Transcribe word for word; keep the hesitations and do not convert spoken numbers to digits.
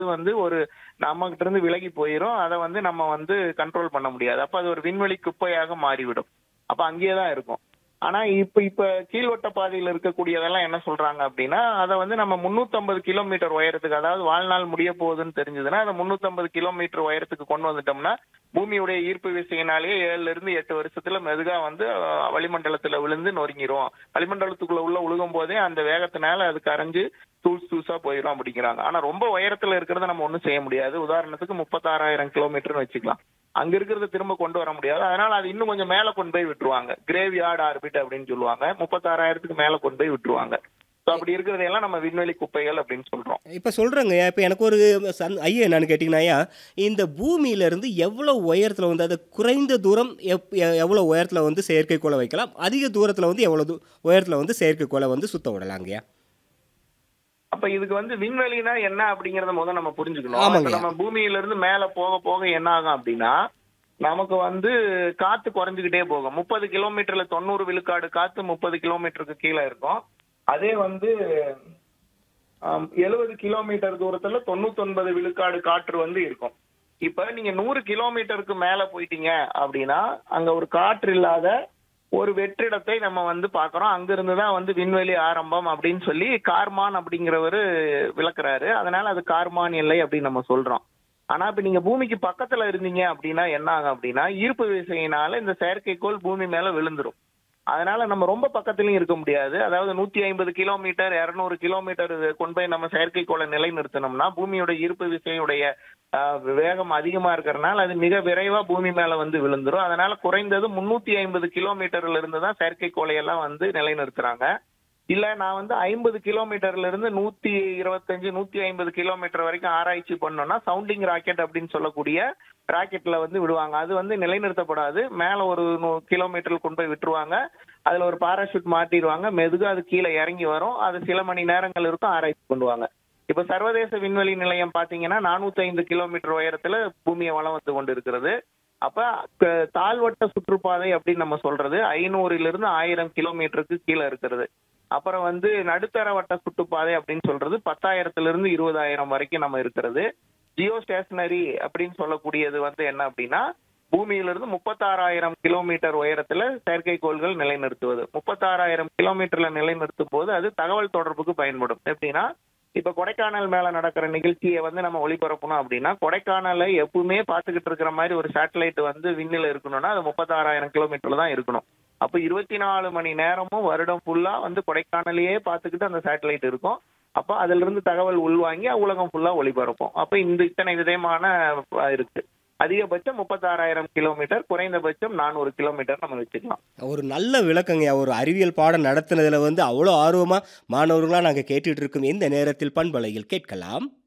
வந்து ஒரு நம்மகிட்ட இருந்து விலகி போயிரும். அத வந்து நம்ம வந்து கண்ட்ரோல் பண்ண முடியாது. அப்ப அது ஒரு விண்வெளி குப்பையாக மாறிவிடும். அப்ப அங்கேயே தான் இருக்கும். ஆனா இப்ப இப்ப கீழ்வட்ட பாதையில இருக்கக்கூடியதெல்லாம் என்ன சொல்றாங்க அப்படின்னா, அத வந்து நம்ம முன்னூத்தி ஐம்பது கிலோமீட்டர் உயரத்துக்கு, அதாவது வாழ்நாள் முடிய போகுதுன்னு தெரிஞ்சதுன்னா, அத முன்னூத்தி ஐம்பது கிலோமீட்டர் உயரத்துக்கு கொண்டு வந்துட்டோம்னா, பூமியுடைய ஈர்ப்பு விசையினாலேயே ஏழுல இருந்து எட்டு வருஷத்துல மெதுகா வந்து அஹ், வளிமண்டலத்துல விழுந்து நொறுங்கிரும். வளிமண்டலத்துக்குள்ள உள்ள விழுகும் போதே அந்த வேகத்தினால அது கரைஞ்சு தூள் தூசா போயிடும் அப்படிங்கிறாங்க. ஆனா ரொம்ப உயரத்துல இருக்கிறத நம்ம ஒண்ணும் செய்ய முடியாது. உதாரணத்துக்கு முப்பத்தாறாயிரம் கிலோமீட்டர்னு வச்சுக்கலாம். அங்க இருக்கிறத திரும்ப கொண்டு வர முடியாது. அதனால அது இன்னும் கொஞ்சம் மேல கொண்டு போய் விட்டுருவாங்க. கிரேவ் யார்ட் ஆர்பிட் அப்படின்னு சொல்லுவாங்க. முப்பத்தாறாயிரத்துக்கு மேல கொண்டு போய் விட்டுருவாங்க. சோ அப்படி இருக்கிறதையெல்லாம் நம்ம விண்வெளி குப்பைகள் அப்படின்னு சொல்றோம். இப்ப சொல்றேங்கய்யா, இப்ப எனக்கு ஒரு சந் ஐயம் என்னன்னு கேட்டீங்கன்னாய்யா, இந்த பூமியிலிருந்து எவ்வளோ உயரத்தில வந்து அது குறைந்த தூரம் எப் எ எவ்வளோ உயரத்தில வந்து செயற்கைக்கோள வைக்கலாம்? அதிக தூரத்தில வந்து எவ்வளோ தூ உயரத்தில வந்து செயற்கைக்கோள வந்து சுத்த விடலாங்கய்யா? அப்ப இதுக்கு வந்து விண்வெளினா என்ன அப்படிங்கறத முதல்ல நம்ம புரிஞ்சுக்கணும். இப்ப ஆமாங்கய்யா. நம்ம பூமியில இருந்து மேல போக போக என்ன ஆகும் அப்படின்னா, நமக்கு வந்து காத்து குறைஞ்சுக்கிட்டே போகும். முப்பது கிலோமீட்டர்ல தொண்ணூறு விழுக்காடு காத்து முப்பது கிலோமீட்டருக்கு கீழே இருக்கும். அதே வந்து எழுபது கிலோமீட்டர் தூரத்துல தொண்ணூத்தி ஒன்பது விழுக்காடு காற்று வந்து இருக்கும். இப்ப நீங்க நூறு கிலோமீட்டருக்கு மேல போயிட்டீங்க அப்படின்னா, அங்க ஒரு காற்று இல்லாத ஒரு வெற்றிடத்தை நம்ம வந்து பாக்குறோம். அங்கிருந்து தான் வந்து விண்வெளி ஆரம்பம் அப்படின்னு சொல்லி கார்மான் அப்படிங்கிறவரு விளக்குறாரு. அதனால அது கார்மான் எல்லை அப்படின்னு நம்ம சொல்றோம். ஆனா இப்ப நீங்க பூமிக்கு பக்கத்துல இருந்தீங்க அப்படின்னா என்ன ஆகும் அப்படின்னா, ஈர்ப்பு விசையினால இந்த செயற்கைக்கோள் பூமி மேல விழுந்துரும். அதனால நம்ம ரொம்ப பக்கத்துலயும் இருக்க முடியாது. அதாவது நூத்தி ஐம்பது கிலோமீட்டர், இருநூறு கிலோமீட்டர் கொண்டு போய் நம்ம செயற்கைக்கோளை நிலைநிறுத்தினோம்னா, பூமியோட ஈர்ப்பு விசையுடைய அஹ், வேகம் அதிகமா இருக்கறனால அது மிக விரைவா பூமி மேல வந்து விழுந்துரும். அதனால குறைந்தது முன்னூத்தி ஐம்பது கிலோமீட்டர்ல இருந்து தான் செயற்கைக்கோளை எல்லாம் வந்து நிலைநிறுத்துறாங்க. இல்ல நான் வந்து ஐம்பது கிலோமீட்டர்ல இருந்து நூத்தி இருபத்தஞ்சு நூத்தி ஐம்பது கிலோமீட்டர் வரைக்கும் ஆராய்ச்சி பண்ணோம்னா சவுண்டிங் ராக்கெட் அப்படின்னு சொல்லக்கூடிய ராக்கெட்ல வந்து விடுவாங்க. அது வந்து நிலைநிறுத்தப்படாது. மேல ஒரு நூ- கிலோமீட்டர் கொண்டு போய் விட்டுருவாங்க. அதுல ஒரு பாராசூட் மாட்டிடுவாங்க. மெதுகா அது கீழே இறங்கி வரும். அது சில மணி நேரங்கள் இருக்கும், ஆராய்ச்சி பண்ணுவாங்க. இப்ப சர்வதேச விண்வெளி நிலையம் பாத்தீங்கன்னா நானூத்தி ஐந்து கிலோமீட்டர் உயரத்துல பூமியை வலம் வந்து கொண்டு இருக்கிறது. அப்ப க- தாழ்வட்ட சுற்றுப்பாதை அப்படின்னு நம்ம சொல்றது ஐநூறுல இருந்து ஆயிரம் கிலோமீட்டருக்கு கீழே இருக்கிறது. அப்புறம் வந்து நடுத்தர வட்ட சுற்றுப்பாதை அப்படின்னு சொல்றது பத்தாயிரத்துல இருந்து இருபதாயிரம் வரைக்கும் நம்ம இருக்கிறது. ஜியோ ஸ்டேஷனரி அப்படின்னு சொல்லக்கூடியது வந்து என்ன அப்படின்னா, பூமியிலிருந்து முப்பத்தாறாயிரம் கிலோமீட்டர் உயரத்துல செயற்கைக்கோள்கள் நிலைநிறுத்துவது. முப்பத்தாறாயிரம் கிலோமீட்டர்ல நிலைநிறுத்தும் போது அது தகவல் தொடர்புக்கு பயன்படும். எப்படின்னா, இப்ப கொடைக்கானல் மேல நடக்கிற நிகழ்ச்சியை வந்து நம்ம ஒளிபரப்பணும் அப்படின்னா, கொடைக்கானலை எப்பவுமே பார்த்துக்கிட்டு இருக்கிற மாதிரி ஒரு சேட்டலைட் வந்து விண்ணில இருக்கணும்னா அது முப்பத்தாறாயிரம் கிலோமீட்டர்ல தான் இருக்கணும். அப்ப இருபத்தி நாலு மணி நேரமும் வருடம் ஃபுல்லா வந்து கொடைக்கானலையே பார்த்துக்கிட்டு அந்த சேட்டலைட் இருக்கும். அப்ப அதுல இருந்து தகவல் உள்வாங்கி உலகம் ஃபுல்லா ஒளிபரப்போம். அப்ப இந்த இத்தனை விதமான அஹ், இருக்கு. அதிகபட்சம் முப்பத்தாறாயிரம் கிலோமீட்டர், குறைந்தபட்சம் நானூறு கிலோமீட்டர் நம்ம வச்சுக்கலாம். ஒரு நல்ல விளக்கங்கய்யா. ஒரு அறிவியல் பாடம் நடத்துனதுல வந்து அவ்வளோ ஆர்வமா மாணவர்களா நாங்க கேட்டுட்டு இருக்கோம். இந்த நேரத்தில் பண்பலையில் கேட்கலாம்.